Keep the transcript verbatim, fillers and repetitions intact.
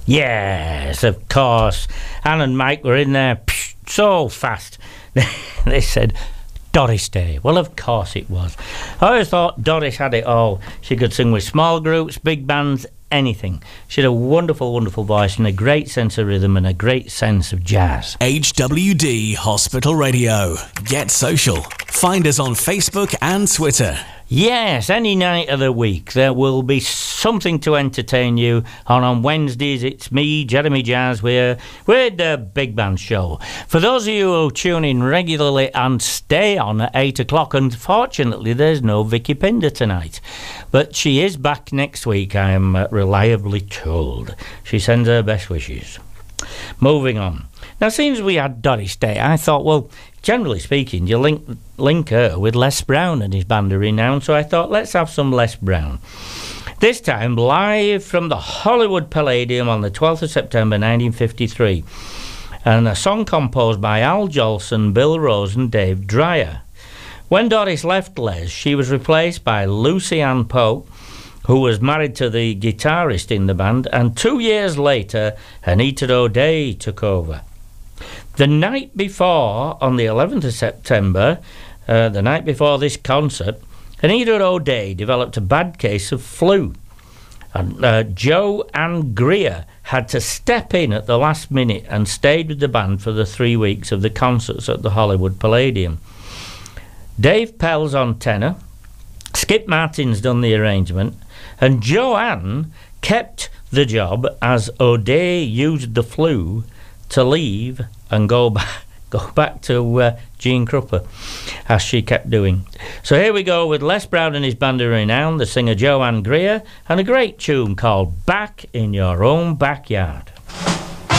Yes, of course. Anne and Mike were in there psh, so fast. They said, Doris Day. Well, of course it was. I always thought Doris had it all. She could sing with small groups, big bands, anything. She had a wonderful, wonderful voice and a great sense of rhythm and a great sense of jazz. H W D Hospital Radio. Get social. Find us on Facebook and Twitter. Yes, any night of the week there will be something to entertain you. And on Wednesdays it's me, Jeremy Jazz, we're with the Big Band Show. For those of you who tune in regularly and stay on at eight o'clock, unfortunately there's no Vicky Pinder tonight. But she is back next week, I am reliably told. She sends her best wishes. Moving on. Now, since we had Doris Day, I thought, well, generally speaking, you link link her with Les Brown and his band of renown, so I thought, let's have some Les Brown. This time, live from the Hollywood Palladium on the twelfth of September nineteen fifty-three. And a song composed by Al Jolson, Bill Rose and Dave Dreyer. When Doris left Les, she was replaced by Lucy Ann Pope, who was married to the guitarist in the band, and two years later, Anita O'Day took over. The night before, on the eleventh of September, uh, the night before this concert, Anita O'Day developed a bad case of flu. And uh, Joe Ann Greer had to step in at the last minute and stayed with the band for the three weeks of the concerts at the Hollywood Palladium. Dave Pell's on tenor, Skip Martin's done the arrangement, and Joanne kept the job as O'Day used the flu to leave and go back, go back to uh, Gene Krupa, as she kept doing. So here we go with Les Brown and his band of renown, the singer Joanne Greer, and a great tune called Back in Your Own Backyard.